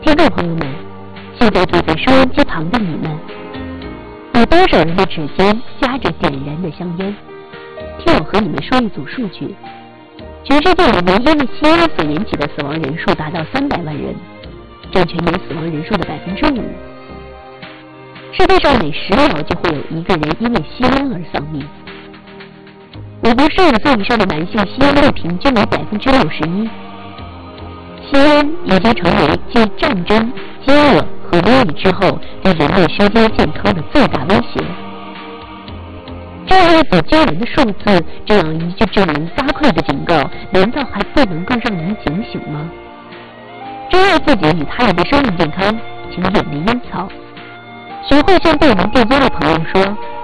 听众朋友们，现在坐在收音机旁的你们，有多少人的指尖夹着点燃的香烟？听我和你们说一组数据：全世界每年因为吸烟所引起的死亡人数达到300万人，占全年死亡人数的5%。世界上每10秒就会有一个人因为吸烟而丧命。我国15岁以上的男性吸烟率平均为61%。吸烟已经成为继战争、饥饿和瘟疫之后对人类身心健康的最大威胁。这样一组惊人的数字，这样一句令人发聩的警告，难道还不能够让人警醒吗？珍爱自己与他人的生命健康，请远离烟草。学会向对门电烟的朋友说：